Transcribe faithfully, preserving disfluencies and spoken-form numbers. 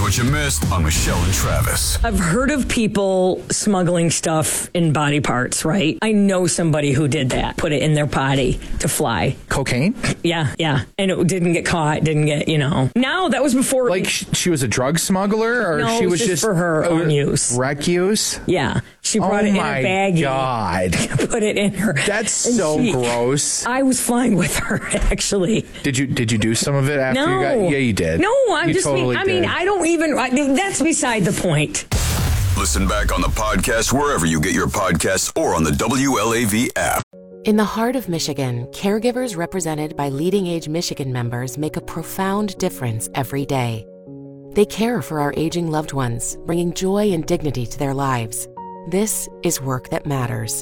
what you missed on Michelle and Travis. I've heard of people smuggling stuff in body parts, right? I know somebody who did that, put it in their potty to fly. Cocaine? Yeah, yeah. And it didn't get caught, didn't get, you know. No, that was before. Like sh- she was a drug smuggler? Or no, she it was was just, just for her own use. Rec use? Yeah. She brought oh it in a my baggie. God. Put it in her. That's and so she, gross. I was fine with her, actually. Did you did you do some of it after no. you got? Yeah, you did. No, I'm you just. Totally I mean, did. I don't even. I, that's beside the point. Listen back on the podcast wherever you get your podcasts or on the W L A V app. In the heart of Michigan, caregivers represented by Leading Age Michigan members make a profound difference every day. They care for our aging loved ones, bringing joy and dignity to their lives. This is work that matters.